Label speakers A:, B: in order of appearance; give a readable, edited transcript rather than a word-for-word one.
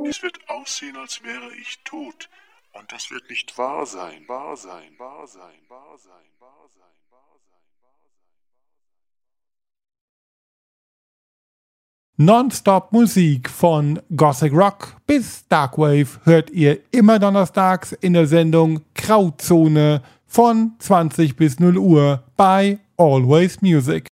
A: Es wird aussehen, als wäre ich tot. Und das wird nicht wahr sein, wahr sein, wahr sein, wahr sein, wahr sein, wahr sein.
B: Non-Stop-Musik von Gothic Rock bis Darkwave hört ihr immer donnerstags in der Sendung Grauzone von 20 bis 0 Uhr bei Always Music.